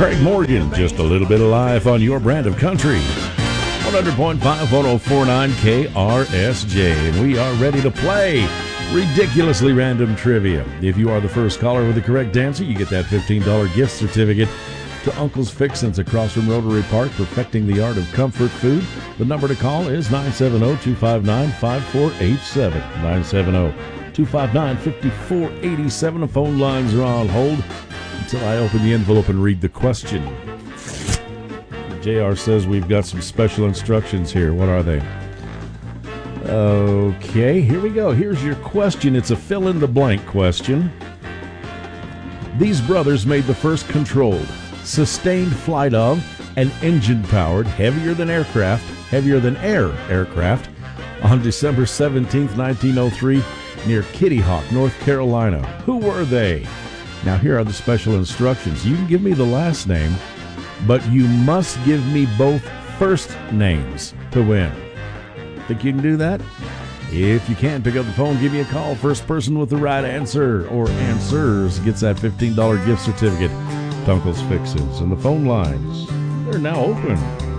Craig Morgan, just a little bit of life on your brand of country. 100.5, 1049 KRSJ. And we are ready to play Ridiculously Random Trivia. If you are the first caller with the correct answer, you get that $15 gift certificate to Uncle's Fixins across from Rotary Park, perfecting the art of comfort food. The number to call is 970-259-5487. 970-259-5487. The phone lines are on hold until I open the envelope and read the question. JR says we've got some special instructions here. What are they? Okay, here we go. Here's your question. It's a fill-in-the-blank question. These brothers made the first controlled, sustained flight of an engine-powered, heavier than air aircraft on December 17th, 1903, near Kitty Hawk, North Carolina. Who were they? Now, here are the special instructions. You can give me the last name, but you must give me both first names to win. Think you can do that? If you can, pick up the phone, give me a call. First person with the right answer or answers gets that $15 gift certificate to Uncle's Fixins. And the phone lines, they're now open.